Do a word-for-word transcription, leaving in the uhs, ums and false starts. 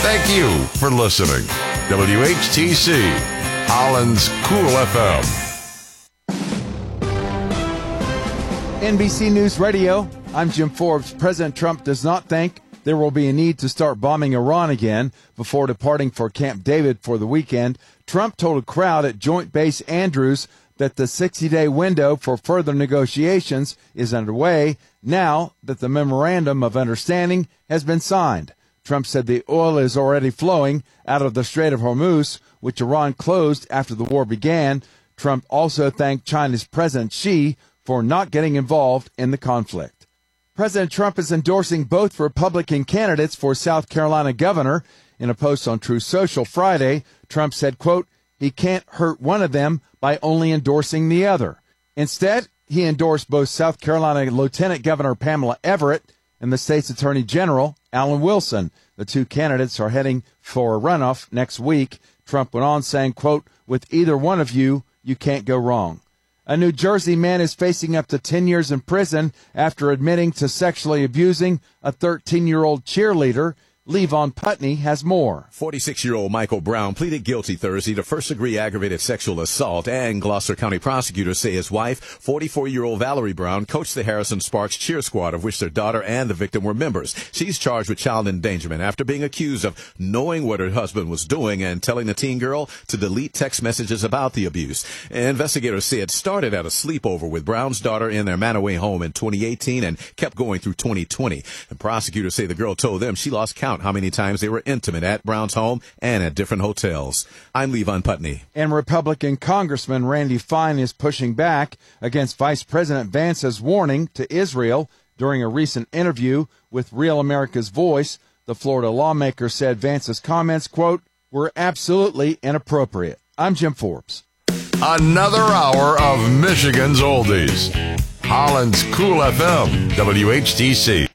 Thank you for listening. W H T C, Holland's Cool F M. N B C News Radio, I'm Jim Forbes. President Trump does not think there will be a need to start bombing Iran again before departing for Camp David for the weekend. Trump told a crowd at Joint Base Andrews that the sixty-day window for further negotiations is underway now that the Memorandum of Understanding has been signed. Trump said the oil is already flowing out of the Strait of Hormuz, which Iran closed after the war began. Trump also thanked China's President Xi for not getting involved in the conflict. President Trump is endorsing both Republican candidates for South Carolina governor. In a post on Truth Social Friday, Trump said, quote, he can't hurt one of them by only endorsing the other. Instead, he endorsed both South Carolina Lieutenant Governor Pamela Everett and the state's Attorney General Alan Wilson. The two candidates are heading for a runoff next week. Trump went on saying, quote, with either one of you, you can't go wrong. A New Jersey man is facing up to ten years in prison after admitting to sexually abusing a thirteen-year-old cheerleader. Levon Putney has more. forty-six-year-old Michael Brown pleaded guilty Thursday to first-degree aggravated sexual assault, and Gloucester County prosecutors say his wife, forty-four-year-old Valerie Brown, coached the Harrison Sparks cheer squad, of which their daughter and the victim were members. She's charged with child endangerment after being accused of knowing what her husband was doing and telling the teen girl to delete text messages about the abuse. Investigators say it started at a sleepover with Brown's daughter in their Manaway home in twenty eighteen and kept going through twenty twenty. And prosecutors say the girl told them she lost count how many times they were intimate at Brown's home and at different hotels. I'm Levon Putney. And Republican Congressman Randy Fine is pushing back against Vice President Vance's warning to Israel during a recent interview with Real America's Voice. The Florida lawmaker said Vance's comments, quote, were absolutely inappropriate. I'm Jim Forbes. Another hour of Michigan's Oldies. Holland's Cool F M, W H T C.